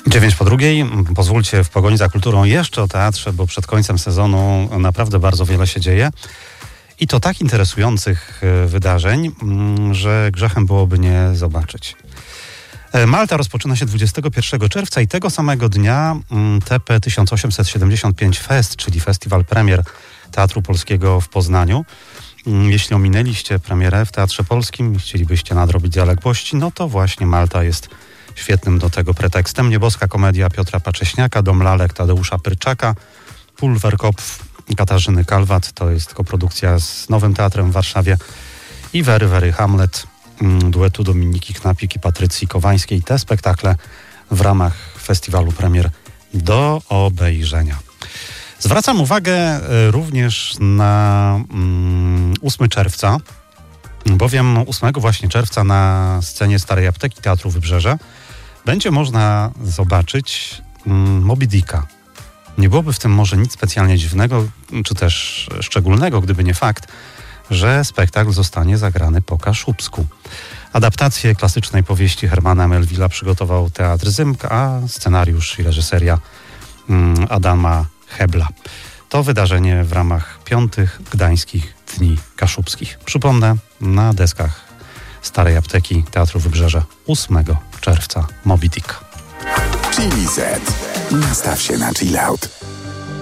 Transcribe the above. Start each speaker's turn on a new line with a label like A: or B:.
A: 9:02. Pozwólcie w pogoni za kulturą jeszcze o teatrze, bo przed końcem sezonu naprawdę bardzo wiele się dzieje. I to tak interesujących wydarzeń, że grzechem byłoby nie zobaczyć. Malta rozpoczyna się 21 czerwca i tego samego dnia TP 1875 Fest, czyli Festiwal Premier Teatru Polskiego w Poznaniu. Jeśli ominęliście premierę w Teatrze Polskim i chcielibyście nadrobić zaległości, no to właśnie Malta jest świetnym do tego pretekstem. Nieboska komedia Piotra Pacześniaka, Dom lalek Tadeusza Pyrczaka, Pulwerkopf Katarzyny Kalwat, to jest koprodukcja z Nowym Teatrem w Warszawie, i Wery Wery Hamlet duetu Dominiki Knapik i Patrycji Kowańskiej. Te spektakle w ramach festiwalu premier do obejrzenia. Zwracam uwagę również na 8 czerwca, bowiem 8 właśnie czerwca na scenie Starej Apteki Teatru Wybrzeże będzie można zobaczyć Moby Dicka. Nie byłoby w tym może nic specjalnie dziwnego, czy też szczególnego, gdyby nie fakt, że spektakl zostanie zagrany po kaszubsku. Adaptację klasycznej powieści Hermana Melville'a przygotował Teatr Zymk, a scenariusz i reżyseria Adama Hebla. To wydarzenie w ramach 5. Gdańskich Dni Kaszubskich. Przypomnę, na deskach Starej Apteki Teatru Wybrzeże 8 czerwca Moby Dick.
B: Chili Z. Nastaw się na chill out.